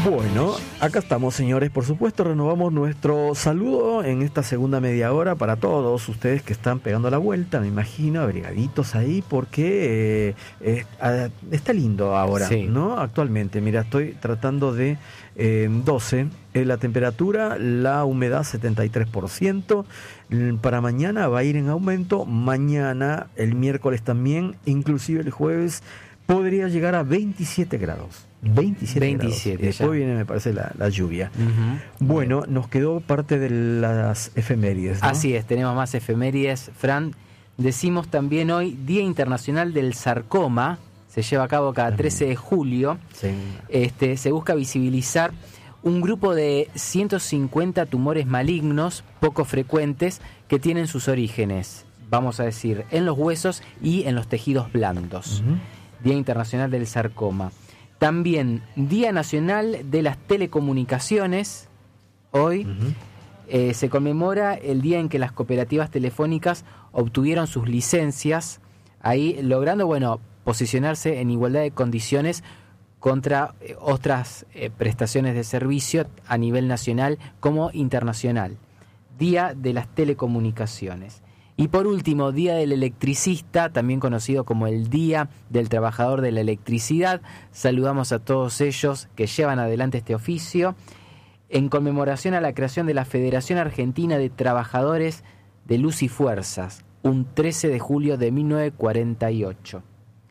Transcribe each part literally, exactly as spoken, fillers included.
Bueno, acá estamos, señores. Por supuesto, renovamos nuestro saludo en esta segunda media hora para todos ustedes que están pegando la vuelta, me imagino, abrigaditos ahí, porque eh, eh, está lindo ahora, sí, ¿no? Actualmente, mira, estoy tratando de eh, doce, eh, la temperatura, la humedad setenta y tres por ciento. Para mañana va a ir en aumento, mañana, el miércoles también, inclusive el jueves podría llegar a veintisiete grados. veintisiete, veintisiete grados. Después viene, me parece, la, la lluvia. Uh-huh. Bueno, bien, nos quedó parte de las efemérides, ¿no? Así es, tenemos más efemérides, Fran. Decimos también hoy Día Internacional del Sarcoma. Se lleva a cabo cada trece de julio. Sí. Este, se busca visibilizar un grupo de ciento cincuenta tumores malignos poco frecuentes que tienen sus orígenes, vamos a decir, en los huesos y en los tejidos blandos. Uh-huh. Día Internacional del Sarcoma. También Día Nacional de las Telecomunicaciones. Hoy uh-huh. eh, se conmemora el día en que las cooperativas telefónicas obtuvieron sus licencias, ahí logrando, bueno, posicionarse en igualdad de condiciones contra eh, otras eh, prestaciones de servicio a nivel nacional como internacional. Día de las Telecomunicaciones. Y por último, Día del Electricista, también conocido como el Día del Trabajador de la Electricidad. Saludamos a todos ellos que llevan adelante este oficio en conmemoración a la creación de la Federación Argentina de Trabajadores de Luz y Fuerzas, un trece de julio de mil novecientos cuarenta y ocho.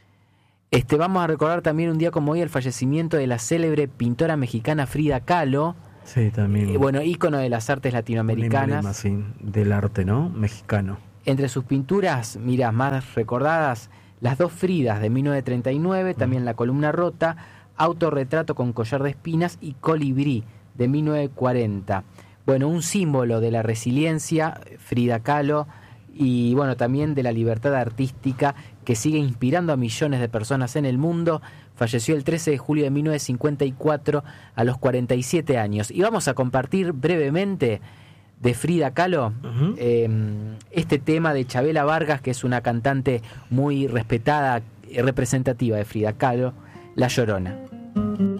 Este, vamos a recordar también un día como hoy el fallecimiento de la célebre pintora mexicana Frida Kahlo. Sí, también. Eh, bueno, ícono de las artes latinoamericanas. Un emblema, sí, del arte, ¿no? Mexicano. Entre sus pinturas, mira, más recordadas, Las dos Fridas de mil novecientos treinta y nueve, también La columna rota, Autorretrato con collar de espinas y Colibrí de mil novecientos cuarenta. Bueno, un símbolo de la resiliencia, Frida Kahlo, y bueno, también de la libertad artística que sigue inspirando a millones de personas en el mundo. Falleció el trece de julio de mil novecientos cincuenta y cuatro a los cuarenta y siete años. Y vamos a compartir brevemente de Frida Kahlo, uh-huh. eh, este tema de Chabela Vargas, que es una cantante muy respetada y representativa de Frida Kahlo, La Llorona.